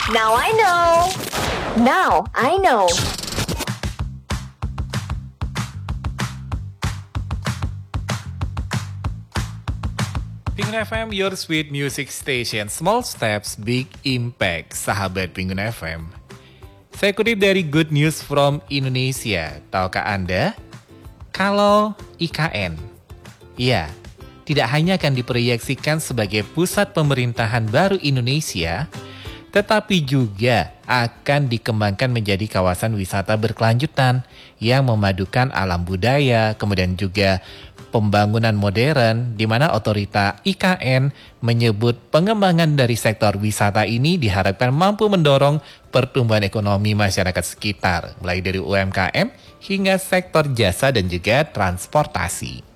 Now I know. Now I know. Pengun FM, your sweet music station. Small steps, big impact. Sahabat Pengun FM. Saya kutip dari Good News from Indonesia. Tahukah Anda? Kalau IKN, ya, tidak hanya akan diproyeksikan sebagai pusat pemerintahan baru Indonesia, tetapi juga akan dikembangkan menjadi kawasan wisata berkelanjutan yang memadukan alam budaya, kemudian juga pembangunan modern, di mana otorita IKN menyebut pengembangan dari sektor wisata ini diharapkan mampu mendorong pertumbuhan ekonomi masyarakat sekitar, mulai dari UMKM hingga sektor jasa dan juga transportasi.